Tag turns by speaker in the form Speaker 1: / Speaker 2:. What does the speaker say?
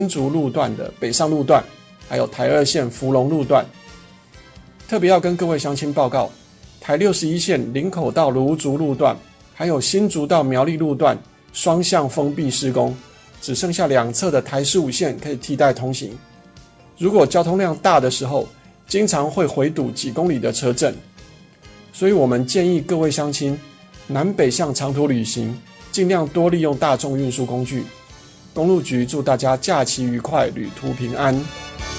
Speaker 1: 竹路段的北上路段，还有台2线福隆路段。特别要跟各位乡亲报告，台61线林口到芦竹路段，还有新竹到苗栗路段双向封闭施工，只剩下两侧的台15线可以替代通行。如果交通量大的时候，经常会回堵几公里的车阵，所以我们建议各位乡亲南北向长途旅行，尽量多利用大众运输工具。公路局祝大家假期愉快，旅途平安。